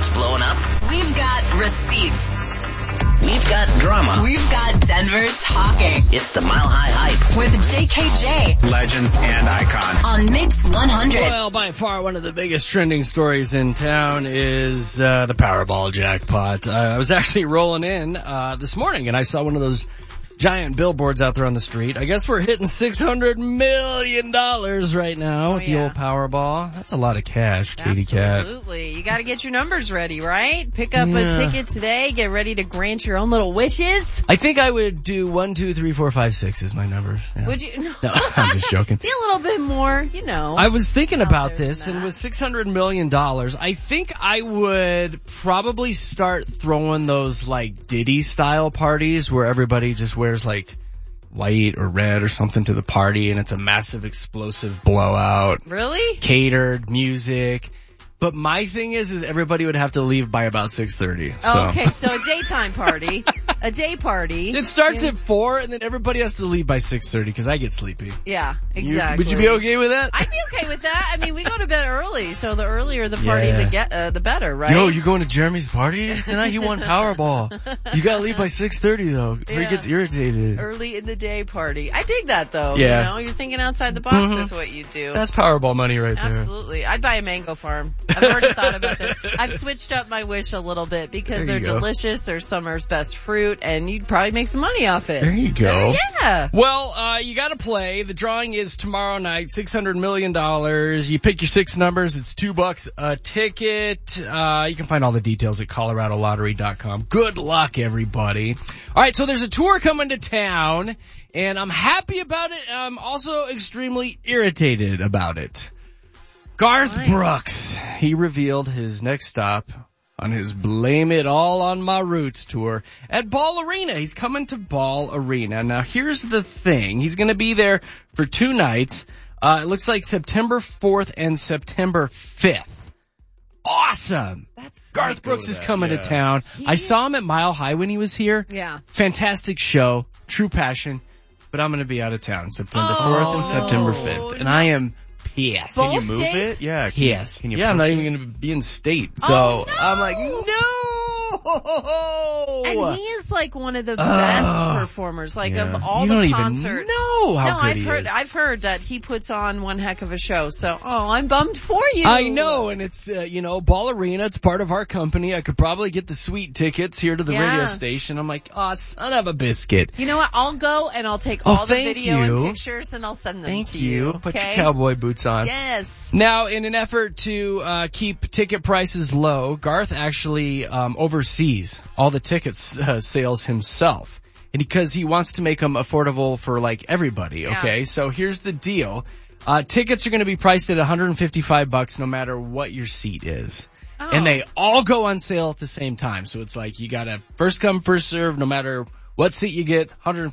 What's blowing up? We've got receipts. We've got drama. We've got Denver talking. It's the Mile High Hype. With JKJ. Legends and icons. On Mix 100. Well, by far one of the biggest trending stories in town is the Powerball jackpot. I was actually rolling in this morning, and I saw one of those giant billboards out there on the street. I guess we're hitting $600 million right now with the old Powerball. That's a lot of cash, Katie Cat. Absolutely. You got to get your numbers ready, right? Pick up a ticket today. Get ready to grant your own little wishes. I think I would do 1, 2, 3, 4, 5, 6 is my numbers. Yeah. Would you? No, I'm just joking. Be a little bit more, you know. I was thinking about this, and with $600 million, I think I would probably start throwing those like Diddy-style parties where everybody just wears like white or red or something to the party, and it's a massive explosive blowout. Really? Catered music. But my thing is everybody would have to leave by about 6:30. So. Oh, okay, so a daytime party. A day party. It starts at 4, and then everybody has to leave by 6:30 because I get sleepy. Yeah, exactly. Would you be okay with that? I'd be okay with that. I mean, we go to bed early, so the earlier the party, the better, right? Yo, you going to Jeremy's party tonight? He won Powerball. You gotta leave by 6:30 though, before he gets irritated. Early in the day party. I dig that though. Yeah. You know, you're thinking outside the box with what you do. That's Powerball money right there. Absolutely. I'd buy a mango farm. I've already thought about this. I've switched up my wish a little bit because they're delicious. They're summer's best fruit, and you'd probably make some money off it. There you go. Yeah. Well, you gotta play. The drawing is tomorrow night, $600 million. You pick your 6 numbers. It's $2 a ticket. You can find all the details at coloradolottery.com. Good luck, everybody. All right, so there's a tour coming to town, and I'm happy about it. I'm also extremely irritated about it. Garth Brooks, he revealed his next stop on his Blame It All on My Roots tour at Ball Arena. He's coming to Ball Arena. Now, here's the thing. He's going to be there for 2 nights. It looks like September 4th and September 5th. Awesome. Garth Brooks is coming to town. I saw him at Mile High when he was here. Yeah. Fantastic show. True passion. But I'm going to be out of town September 4th and September 5th. And I am pissed. Both Can you move days? it? Yeah. Yes. Can you I'm not push even it? going to be in state. So I'm like, no! And he is like one of the best performers, like of all You the don't concerts. even know how good he is. I've heard that he puts on one heck of a show. So, I'm bummed for you. I know, and it's, Ball Arena. It's part of our company. I could probably get the sweet tickets here to the radio station. I'm like, son of a biscuit. You know what? I'll go and I'll take all the thank video you. and pictures and I'll send them Thank to you. you. Put your Okay? cowboy boots on. Yes. Now, in an effort to keep ticket prices low, Garth actually oversees all the tickets sales himself, and because he wants to make them affordable for like everybody. Okay, so here's the deal: tickets are going to be priced at $155 no matter what your seat is, and they all go on sale at the same time. So it's like you got to first come first serve, no matter what seat you get.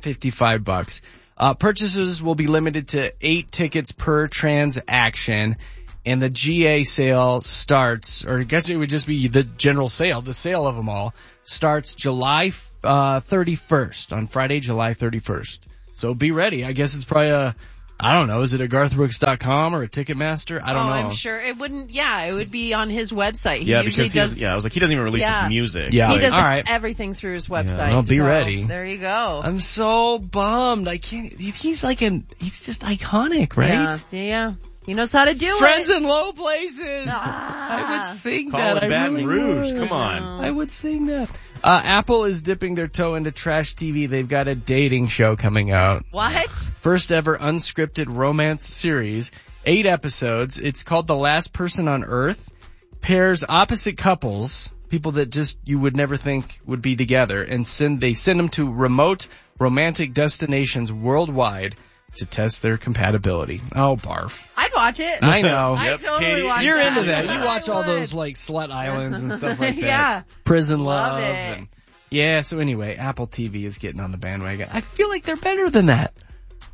$155. Purchases will be limited to 8 tickets per transaction. And the GA sale starts, or I guess it would just be the general sale, the sale of them all, starts July 31st, on Friday, July 31st. So be ready. I guess it's probably I don't know, is it a GarthBrooks.com or a Ticketmaster? I don't know. I'm sure it wouldn't, it would be on his website. He because I was like, he doesn't even release his music. Yeah. He does all right. everything through his website. Well, be ready. There you go. I'm so bummed. I can't, he's just iconic, right? Yeah. He knows how to do Friends it. in low places. I would sing Call that. it Baton really Rouge. would. Come on. I would sing that. Apple is dipping their toe into trash TV. They've got a dating show coming out. What? First ever unscripted romance series. 8 episodes. It's called The Last Person on Earth. Pairs opposite couples, people that just you would never think would be together, and they send them to remote romantic destinations worldwide to test their compatibility. Oh, barf. I'd watch it. I know. I'd totally watch You're that. into that. You watch all I would. those like slut islands and stuff like that. Yeah. Prison Love Love. it. And, so anyway, Apple TV is getting on the bandwagon. I feel like they're better than that.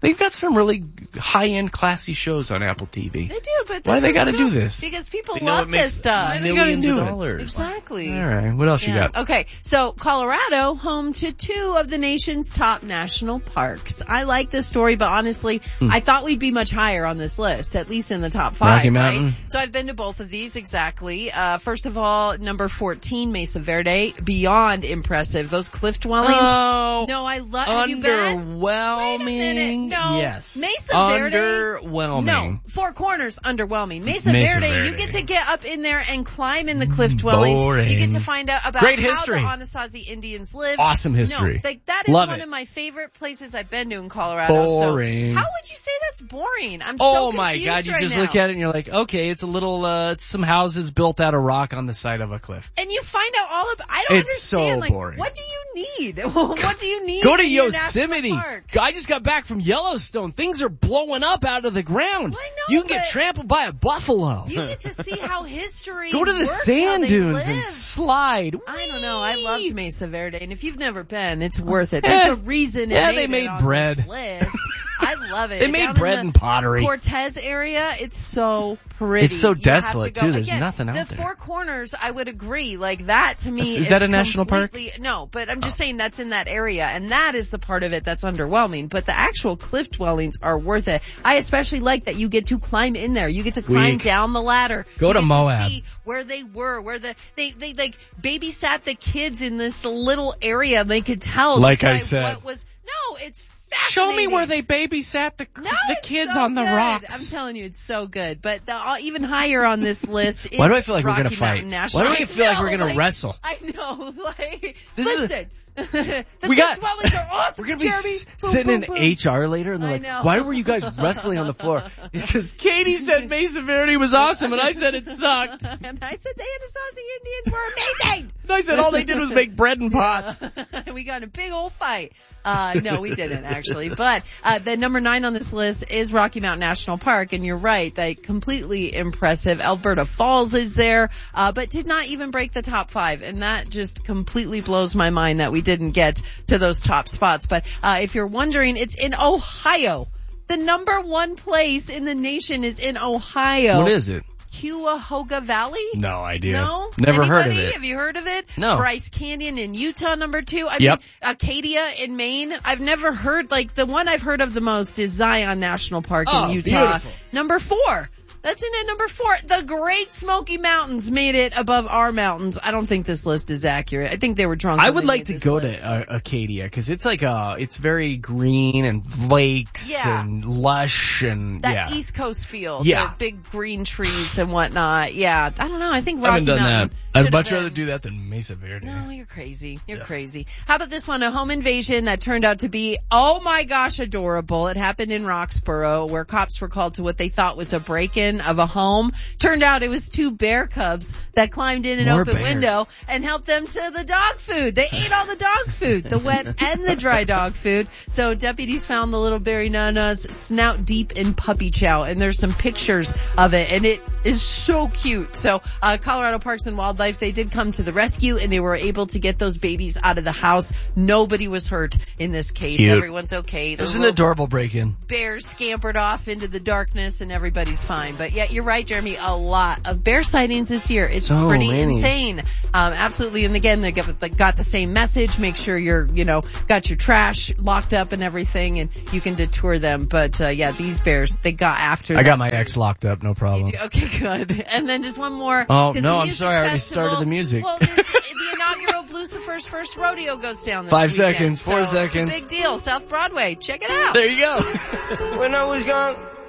They've got some really high-end, classy shows on Apple TV. They do, but why they got to do this? Because people They know love it makes this stuff. millions of dollars. Exactly. All right, what else you got? Okay, so Colorado, home to 2 of the nation's top national parks. I like this story, but honestly, I thought we'd be much higher on this list, at least in the top 5. Rocky Mountain. Right? So I've been to both of these, exactly. First of all, number 14, Mesa Verde, beyond impressive. Those cliff dwellings. Oh, No, I love. Have you been? underwhelming. Wait a minute. No. Yes. Mesa Verde. Underwhelming. No, Four Corners, underwhelming. Mesa Mesa Verde, Verde. you get to get up in there and climb in the cliff dwellings. Boring. You get to find out about Great how history. the Anasazi Indians lived. Awesome history. No, like that is Love one it. of my favorite places I've been to in Colorado. Boring. So how would you say that's boring? I'm so Oh my confused God! You right just now. look at it and you're like, okay, it's a little, it's some houses built out of rock on the side of a cliff. And you find out all about. I don't It's so understand. Like, boring. what do you need? What do you need? Go to in your national Yosemite. park? I just got back from Yellowstone. Things are blowing up out of the ground. I know, You can get but- trampled by a buffalo. You get to see how history. Go to the worked, how sand they dunes and lived. slide. I don't know. I loved Mesa Verde, and if you've never been, it's worth it. Eh. There's a reason. Yeah, it they it made on bread. This list. I love it. They made Down bread in and the pottery. Cortez area, it's so pretty. It's so You have desolate, to go. too. There's Again, nothing out the there. Four Corners, I would agree. Like that to me Is that a national park? completely- No, but I'm just saying that's in that area, and that is the part of it that's underwhelming. But the actual cliff dwellings are worth it. I especially like that you get to climb in there. You get to climb Weak. down the ladder. Go You to get Moab. see where they were, where they like babysat the kids in this little area. They could tell. Like just I by said. what was no, it's. Show me where fascinating. they babysat the No, it's kids so on the good. rocks. I'm telling you, it's so good. But even higher on this list is Why do I feel like we're Rocky gonna fight? Mountain National Why do I Park. feel like No, we're gonna wrestle? I know. Like, This is listen. The We got- dwellings are awesome, We're gonna be Jeremy. Boom, sitting boom, in boom. HR later, and they're I like, know. "Why were you guys wrestling on the floor?" Because Katie said Mesa Verde was awesome, and I said it sucked. And And I said the Anasazi Indians were amazing. I said all they did was make bread and pots. We got in a big old fight. No, we didn't actually. But the number 9 on this list is Rocky Mountain National Park, and you're right, like completely impressive. Alberta Falls is there, but did not even break the top 5, and that just completely blows my mind that we didn't get to those top spots. But if you're wondering, it's in Ohio. The number 1 place in the nation is in Ohio. What is it? Cuyahoga Valley? No idea. No? Never heard of Anybody? it. Have you heard of it? No. Bryce Canyon in Utah, number 2. I Yep. mean, Acadia in Maine. I've never heard, like, the one I've heard of the most is Zion National Park Oh, in Utah. beautiful. Number 4. That's in at number 4. The Great Smoky Mountains made it above our mountains. I don't think this list is accurate. I think they were drunk. I when would they like made to this go list. to Acadia because it's like it's very green and lakes Yeah. and lush and That yeah. East Coast feel. Yeah. The big green trees and whatnot. Yeah. I don't know. I think I haven't Rocky done Mountain that. I'd should much have rather been- do that than Mesa Verde. No, you're crazy. You're crazy. How about this one? A home invasion that turned out to be, oh my gosh, adorable. It happened in Roxborough where cops were called to what they thought was a break-in of a home. Turned out it was 2 bear cubs that climbed in an More open bears. window and helped them to the dog food. They ate all the dog food, the wet and the dry dog food. So deputies found the little Berry Nanas snout deep in puppy chow, and there's some pictures of it, and it is so cute. So Colorado Parks and Wildlife, they did come to the rescue, and they were able to get those babies out of the house. Nobody was hurt in this case. Cute. Everyone's okay. It was an adorable break-in. Bears scampered off into the darkness, and everybody's fine. But yeah, you're right, Jeremy. A lot of bear sightings this year. It's So pretty many. insane. Absolutely. And again, they got the same message. Make sure you're, got your trash locked up and everything, and you can detour them. But yeah, these bears, they got after. I got that my bear. ex locked up, no problem. Okay, good. And then just one more. Oh, 'cause no, the I'm music sorry, I already festival- started the music. Well, the inaugural Lucifer's First Rodeo goes down this 5 weekend. seconds, 4 So seconds. It's a big deal. South Broadway. Check it out. There you go. When I was young,